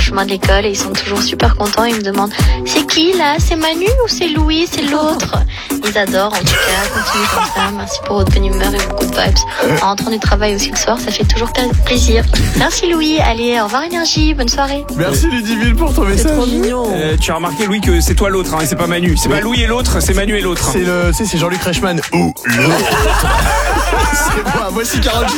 chemin de l'école et ils sont toujours super contents. Ils me demandent c'est qui là? C'est Manu ou c'est Louis? C'est l'autre? Ils adorent en tout cas. Continuez comme ça. Merci pour votre bonne humeur et beaucoup de vibes. En rentrant du travail aussi le soir, ça fait toujours plaisir. Merci Louis. Allez, au revoir Énergie. Bonne soirée. Merci Ludivine pour ton message. C'est trop mignon. Tu as remarqué Louis que c'est toi l'autre, hein, et c'est pas Manu. C'est pas Louis et l'autre, c'est Manu et l'autre. C'est Jean-Luc Reichmann ou l'autre. C'est moi. Voici Karol G.